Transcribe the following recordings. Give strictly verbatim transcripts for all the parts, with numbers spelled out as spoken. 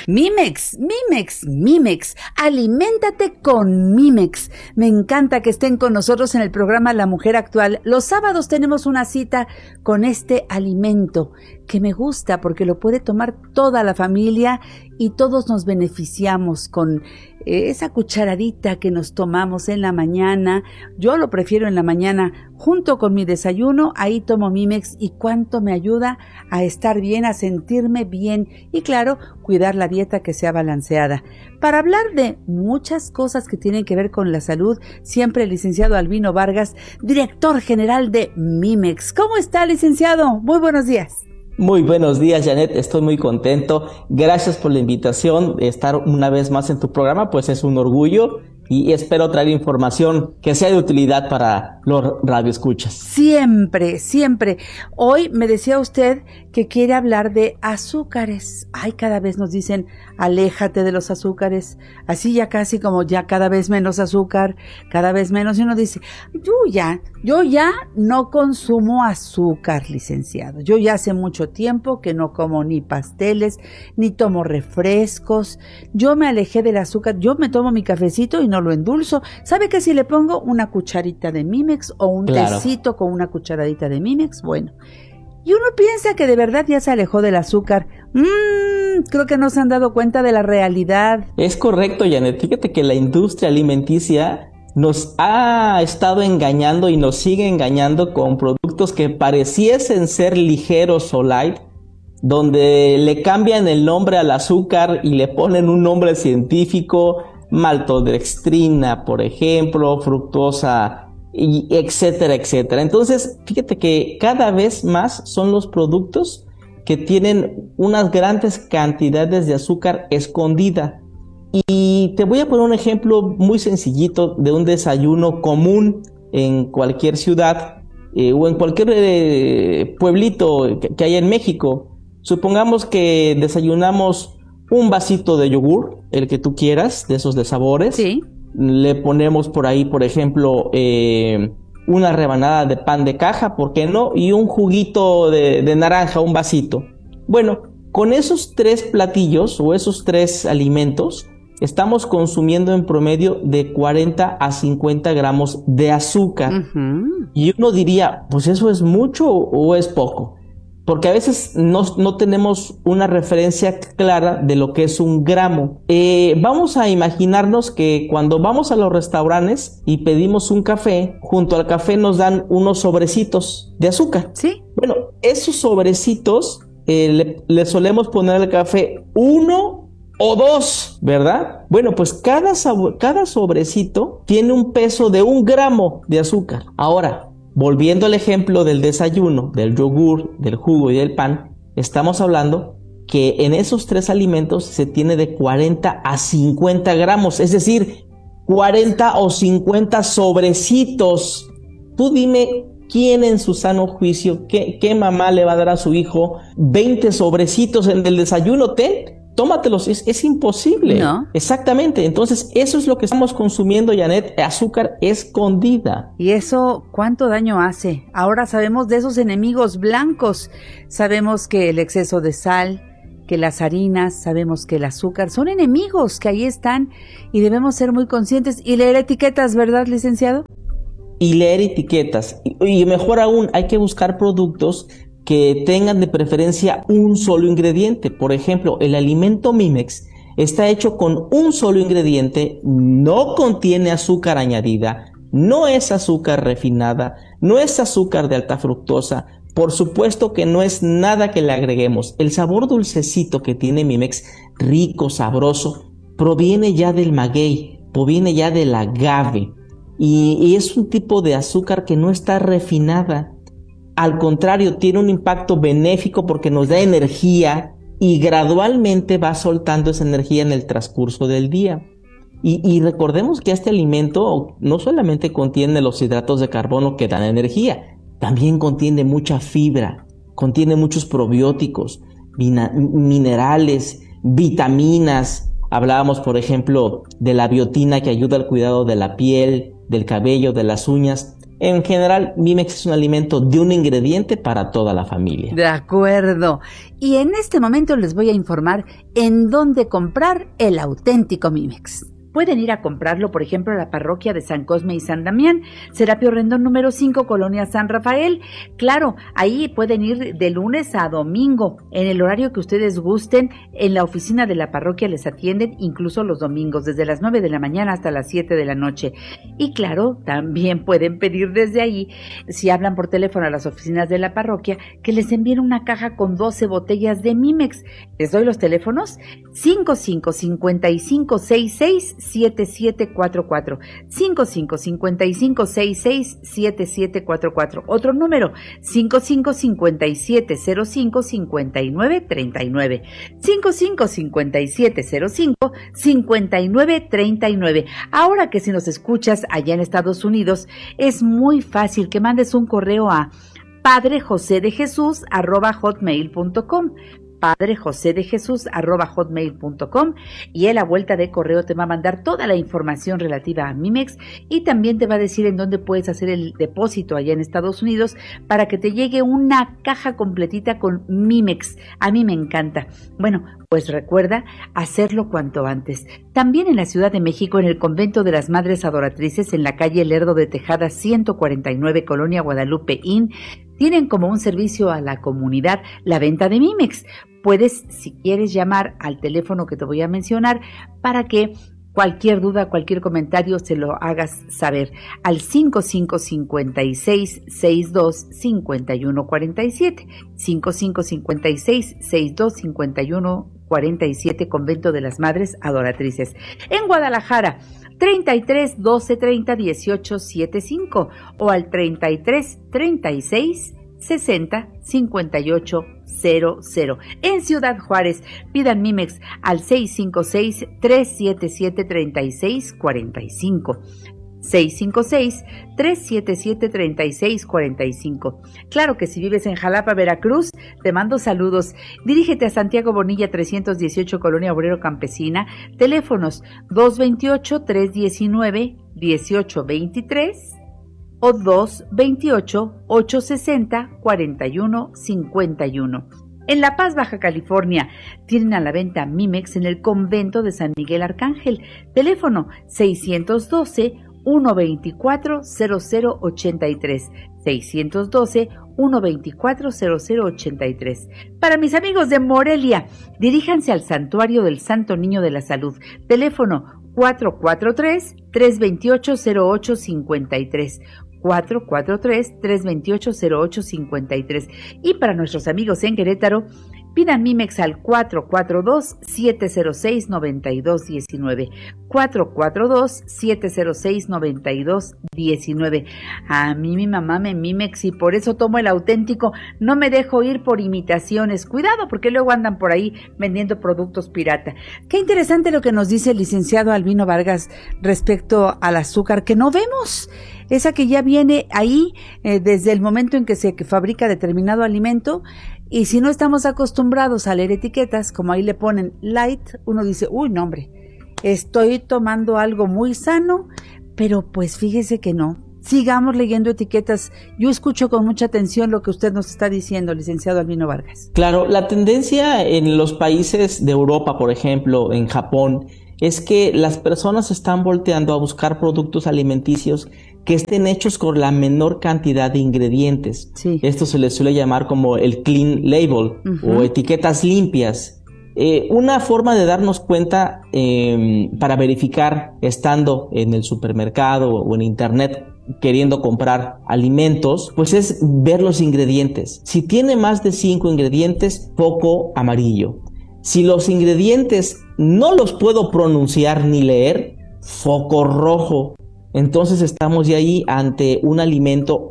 Mimex, Mimex, Mimex, aliméntate con Mimex. Me encanta que estén con nosotros en el programa La Mujer Actual. Los sábados tenemos una cita con este alimento que me gusta porque lo puede tomar toda la familia y todos nos beneficiamos con esa cucharadita que nos tomamos en la mañana. Yo lo prefiero en la mañana junto con mi desayuno. Ahí tomo Mimex y cuánto me ayuda a estar bien, a sentirme bien y claro, cuidar la dieta que sea balanceada. Para hablar de muchas cosas que tienen que ver con la salud, siempre el licenciado Albino Vargas, director general de Mimex. ¿Cómo está, licenciado? Muy buenos días. Muy buenos días, Janet. Estoy muy contento. Gracias por la invitación. Estar una vez más en tu programa, pues es un orgullo y espero traer información que sea de utilidad para los radioescuchas. Siempre, siempre. Hoy me decía usted que quiere hablar de azúcares. Ay, cada vez nos dicen, aléjate de los azúcares. Así ya casi como ya cada vez menos azúcar, cada vez menos. Y uno dice, yo ya, yo ya no consumo azúcar, licenciado. Yo ya hace mucho tiempo que no como ni pasteles, ni tomo refrescos. Yo me alejé del azúcar. Yo me tomo mi cafecito y no lo endulzo. ¿Sabe que si le pongo una cucharita de Mimex o un claro. tecito con una cucharadita de Mimex? Bueno, y uno piensa que de verdad ya se alejó del azúcar. Mmm, creo que no se han dado cuenta de la realidad. Es correcto, Janet. Fíjate que la industria alimenticia nos ha estado engañando y nos sigue engañando con productos que pareciesen ser ligeros o light, donde le cambian el nombre al azúcar y le ponen un nombre científico, maltodextrina, por ejemplo, fructosa, y etcétera, etcétera. Entonces, fíjate que cada vez más son los productos que tienen unas grandes cantidades de azúcar escondida. Y te voy a poner un ejemplo muy sencillito de un desayuno común en cualquier ciudad eh, o en cualquier eh, pueblito que, que haya en México. Supongamos que desayunamos un vasito de yogur, el que tú quieras, de esos de sabores. Sí. Le ponemos por ahí, por ejemplo, eh, una rebanada de pan de caja, ¿por qué no? Y un juguito de, de naranja, un vasito. Bueno, con esos tres platillos o esos tres alimentos, estamos consumiendo en promedio de cuarenta a cincuenta gramos de azúcar. Uh-huh. Y uno diría, pues ¿eso es mucho o es poco? Porque a veces no, no tenemos una referencia clara de lo que es un gramo. Eh, vamos a imaginarnos que cuando vamos a los restaurantes y pedimos un café, junto al café nos dan unos sobrecitos de azúcar. Sí. Bueno, esos sobrecitos eh, le, le solemos poner al café uno o dos, ¿verdad? Bueno, pues cada, sab- cada sobrecito tiene un peso de un gramo de azúcar. Ahora, volviendo al ejemplo del desayuno, del yogur, del jugo y del pan, estamos hablando que en esos tres alimentos se tiene de cuarenta a cincuenta gramos, es decir, cuarenta o cincuenta sobrecitos. Tú dime, ¿quién en su sano juicio, qué, qué mamá le va a dar a su hijo veinte sobrecitos en el desayuno? Ten, tómatelos, es, es imposible. No. Exactamente, entonces eso es lo que estamos consumiendo, Janet, azúcar escondida. ¿Y eso cuánto daño hace? Ahora sabemos de esos enemigos blancos. Sabemos que el exceso de sal, que las harinas, sabemos que el azúcar son enemigos que ahí están y debemos ser muy conscientes y leer etiquetas, ¿verdad, licenciado? Y leer etiquetas. Y, y mejor aún, hay que buscar productos que tengan de preferencia un solo ingrediente. Por ejemplo, el alimento Mimex está hecho con un solo ingrediente, no contiene azúcar añadida, no es azúcar refinada, no es azúcar de alta fructosa. Por supuesto que no es nada que le agreguemos. El sabor dulcecito que tiene Mimex, rico, sabroso, proviene ya del maguey, proviene ya del agave. Y, y es un tipo de azúcar que no está refinada. Al contrario, tiene un impacto benéfico porque nos da energía y gradualmente va soltando esa energía en el transcurso del día. Y, y recordemos que este alimento no solamente contiene los hidratos de carbono que dan energía, también contiene mucha fibra, contiene muchos probióticos, mina, minerales, vitaminas. Hablábamos, por ejemplo, de la biotina que ayuda al cuidado de la piel, del cabello, de las uñas. En general, Mimex es un alimento de un ingrediente para toda la familia. De acuerdo. Y en este momento les voy a informar en dónde comprar el auténtico Mimex. Pueden ir a comprarlo, por ejemplo, a la parroquia de San Cosme y San Damián, Serapio Rendón número cinco, Colonia San Rafael. Claro, ahí pueden ir de lunes a domingo, en el horario que ustedes gusten. En la oficina de la parroquia les atienden, incluso los domingos, desde las nueve de la mañana hasta las siete de la noche. Y claro, también pueden pedir desde ahí, si hablan por teléfono a las oficinas de la parroquia, que les envíen una caja con doce botellas de Mimex. Les doy los teléfonos: cinco cinco cinco cinco seis seis siete siete cuatro cuatro, cinco cinco cinco cinco seis seis siete siete cuatro cuatro, otro número cinco cinco cinco siete cero cinco cinco nueve tres nueve, cinco cinco cinco siete cero cinco cinco nueve tres nueve. Ahora que si nos escuchas allá en Estados Unidos, es muy fácil que mandes un correo a padrejosedejesús arroba hotmail punto com, padrejosedejesús arroba hotmail punto com, y él a vuelta de correo te va a mandar toda la información relativa a Mimex y también te va a decir en dónde puedes hacer el depósito allá en Estados Unidos para que te llegue una caja completita con Mimex. A mí me encanta. Bueno, pues recuerda hacerlo cuanto antes. También en la Ciudad de México, en el Convento de las Madres Adoratrices, en la calle Lerdo de Tejada ciento cuarenta y nueve, Colonia Guadalupe Inn, tienen como un servicio a la comunidad la venta de Mimex. Puedes, si quieres, llamar al teléfono que te voy a mencionar para que cualquier duda, cualquier comentario se lo hagas saber al cinco cinco cinco seis seis dos cinco uno cuatro siete, cinco cinco cinco seis seis dos cinco uno cuatro siete, Convento de las Madres Adoratrices. En Guadalajara, treinta y tres doce treinta dieciocho setenta y cinco o al treinta y tres treinta y seis sesenta cincuenta y ocho cero cero. En Ciudad Juárez, pidan Mimex al seis cinco seis tres siete siete tres seis cuatro cinco. seis cinco seis tres siete siete tres seis cuatro cinco. Claro que si vives en Jalapa, Veracruz, te mando saludos. Dirígete a Santiago Bonilla trescientos dieciocho, Colonia Obrero Campesina. Teléfonos dos veintiocho tres diecinueve dieciocho veintitrés o dos veintiocho ocho sesenta cuarenta y uno cincuenta y uno. En La Paz, Baja California, tienen a la venta Mimex en el Convento de San Miguel Arcángel. Teléfono seiscientos doce uno veinticuatro cero cero ochenta y tres, seiscientos doce uno veinticuatro cero cero ochenta y tres. Para mis amigos de Morelia, diríjanse al Santuario del Santo Niño de la Salud. Teléfono cuatro cuatro tres tres veintiocho cero ocho cincuenta y tres, cuatro cuatro tres tres veintiocho cero ocho cincuenta y tres. Y para nuestros amigos en Querétaro, pidan Mimex al cuatro cuatro dos siete cero seis nueve dos uno nueve, cuatro cuatro dos siete cero seis nueve dos uno nueve. A mí mi mamá me Mimex y por eso tomo el auténtico. No me dejo ir por imitaciones. Cuidado, porque luego andan por ahí vendiendo productos pirata. Qué interesante lo que nos dice el licenciado Albino Vargas respecto al azúcar que no vemos. Esa que ya viene ahí eh, desde el momento en que se fabrica determinado alimento, y si no estamos acostumbrados a leer etiquetas, como ahí le ponen light, uno dice, uy, no hombre, estoy tomando algo muy sano, pero pues fíjese que no. Sigamos leyendo etiquetas. Yo escucho con mucha atención lo que usted nos está diciendo, licenciado Albino Vargas. Claro, la tendencia en los países de Europa, por ejemplo, en Japón, es que las personas están volteando a buscar productos alimenticios que estén hechos con la menor cantidad de ingredientes. Sí. Esto se le suele llamar como el clean label, uh-huh, o etiquetas limpias. Eh, una forma de darnos cuenta eh, para verificar estando en el supermercado o en internet queriendo comprar alimentos, pues es ver los ingredientes. Si tiene más de cinco ingredientes, foco amarillo. Si los ingredientes no los puedo pronunciar ni leer, foco rojo. Entonces estamos ya ahí ante un alimento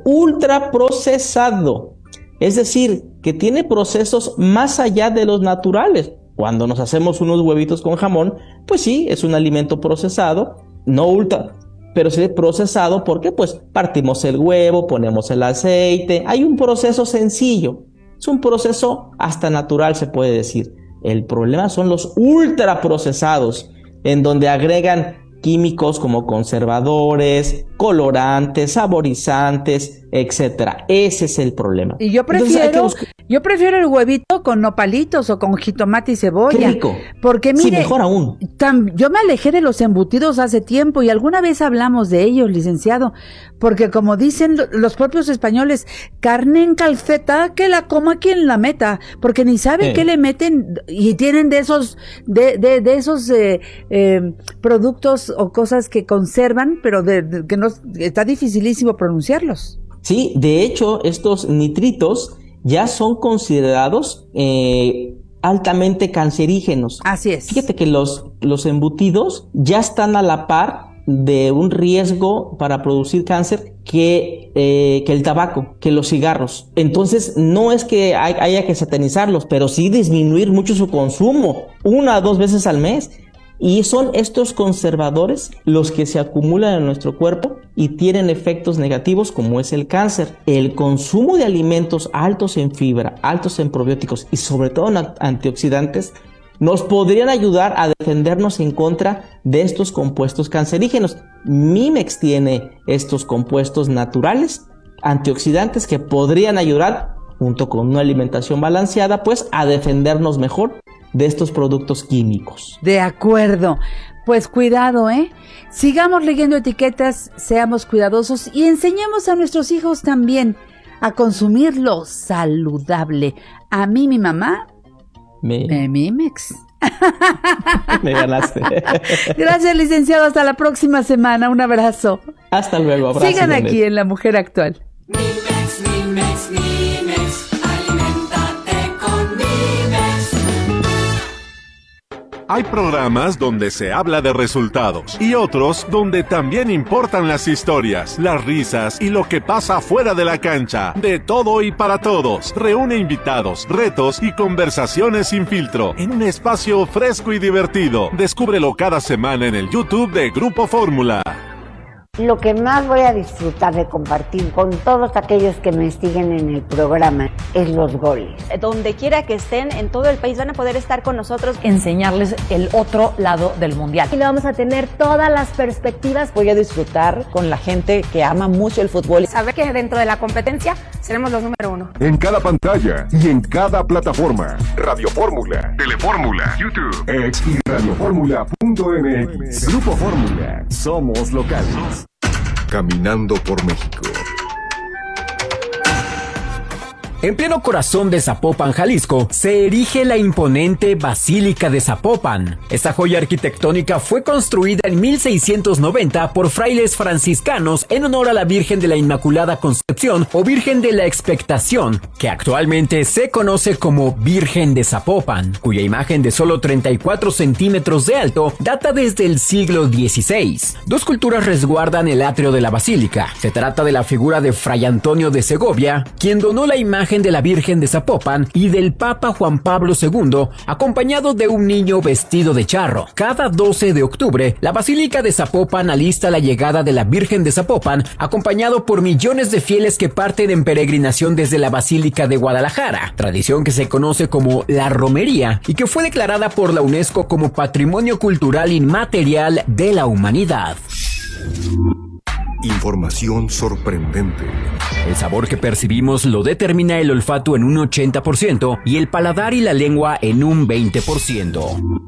ultraprocesado. Es decir, que tiene procesos más allá de los naturales. Cuando nos hacemos unos huevitos con jamón, pues sí, es un alimento procesado, no ultra, pero sí procesado porque pues partimos el huevo, ponemos el aceite. Hay un proceso sencillo. Es un proceso hasta natural, se puede decir. El problema son los ultraprocesados, en donde agregan químicos como conservadores, colorantes, saborizantes, etcétera. Ese es el problema. Y yo prefiero, buscar... yo prefiero el huevito con nopalitos o con jitomate y cebolla. Qué rico. Porque mire, sí, mejor aún. Tam, yo me alejé de los embutidos hace tiempo y alguna vez hablamos de ellos, licenciado, porque como dicen los propios españoles, carne en calceta, que la coma quien la meta, porque ni saben eh. qué le meten y tienen de esos, de, de, de esos eh, eh, productos o cosas que conservan, pero de, de, que no está dificilísimo pronunciarlos. Sí, de hecho, estos nitritos ya son considerados eh, altamente cancerígenos. Así es. Fíjate que los, los embutidos ya están a la par de un riesgo para producir cáncer que, eh, que el tabaco, que los cigarros. Entonces, no es que hay, haya que satanizarlos, pero sí disminuir mucho su consumo, una o dos veces al mes. Y son estos conservadores los que se acumulan en nuestro cuerpo y tienen efectos negativos como es el cáncer. El consumo de alimentos altos en fibra, altos en probióticos y sobre todo en antioxidantes nos podrían ayudar a defendernos en contra de estos compuestos cancerígenos. Mimex tiene estos compuestos naturales, antioxidantes que podrían ayudar, junto con una alimentación balanceada, pues a defendernos mejor de estos productos químicos. De acuerdo. Pues cuidado, ¿eh? Sigamos leyendo etiquetas, seamos cuidadosos y enseñemos a nuestros hijos también a consumir lo saludable. A mí, mi mamá, me, me Mimex. Me ganaste. Gracias, licenciado. Hasta la próxima semana. Un abrazo. Hasta luego. Abrazo. Sigan aquí en La Mujer Actual. Mimex, Mimex, Mimex. Aliméntate con Mimex. Hay programas donde se habla de resultados y otros donde también importan las historias, las risas y lo que pasa fuera de la cancha. De todo y para todos. Reúne invitados, retos y conversaciones sin filtro en un espacio fresco y divertido. Descúbrelo cada semana en el YouTube de Grupo Fórmula. Lo que más voy a disfrutar de compartir con todos aquellos que me siguen en el programa es los goles. Donde quiera que estén, en todo el país van a poder estar con nosotros, enseñarles el otro lado del mundial. Y le vamos a tener todas las perspectivas. Voy a disfrutar con la gente que ama mucho el fútbol. Saber que dentro de la competencia seremos los número uno. En cada pantalla y en cada plataforma. Radio Fórmula, Telefórmula, YouTube, X y radiofórmula punto m x. Grupo Fórmula. Somos locales. Caminando por México. En pleno corazón de Zapopan, Jalisco, se erige la imponente Basílica de Zapopan. Esta joya arquitectónica fue construida en mil seiscientos noventa por frailes franciscanos en honor a la Virgen de la Inmaculada Concepción o Virgen de la Expectación, que actualmente se conoce como Virgen de Zapopan, cuya imagen de solo treinta y cuatro centímetros de alto data desde el siglo dieciséis. Dos culturas resguardan el atrio de la basílica. Se trata de la figura de Fray Antonio de Segovia, quien donó la imagen de la Virgen de Zapopan, y del Papa Juan Pablo segundo, acompañado de un niño vestido de charro. Cada doce de octubre, la Basílica de Zapopan alista la llegada de la Virgen de Zapopan, acompañado por millones de fieles que parten en peregrinación desde la Basílica de Guadalajara, tradición que se conoce como la romería y que fue declarada por la UNESCO como Patrimonio Cultural Inmaterial de la Humanidad. Información sorprendente. El sabor que percibimos lo determina el olfato en un ochenta por ciento y el paladar y la lengua en un veinte por ciento.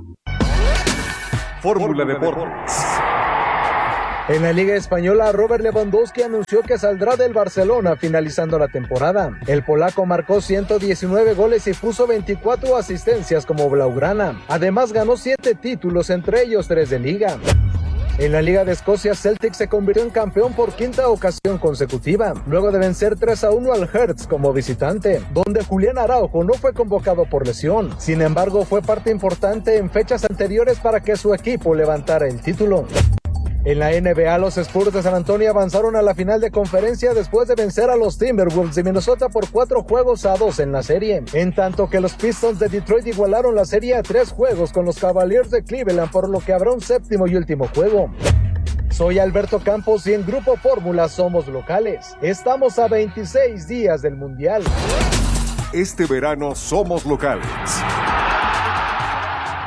Fórmula Deportes. En la Liga Española, Robert Lewandowski anunció que saldrá del Barcelona finalizando la temporada. El polaco marcó ciento diecinueve goles y puso veinticuatro asistencias como blaugrana. Además, ganó siete títulos, entre ellos tres de Liga. En la Liga de Escocia, Celtic se convirtió en campeón por quinta ocasión consecutiva, luego de vencer tres a uno al Hearts como visitante, donde Julián Araujo no fue convocado por lesión. Sin embargo, fue parte importante en fechas anteriores para que su equipo levantara el título. En la N B A, los Spurs de San Antonio avanzaron a la final de conferencia después de vencer a los Timberwolves de Minnesota por cuatro juegos a dos en la serie, en tanto que los Pistons de Detroit igualaron la serie a tres juegos con los Cavaliers de Cleveland, por lo que habrá un séptimo y último juego. Soy Alberto Campos y en Grupo Fórmula somos locales. Estamos a veintiséis días del Mundial. Este verano somos locales.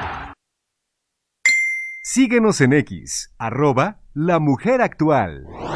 Síguenos en X, arroba La Mujer Actual.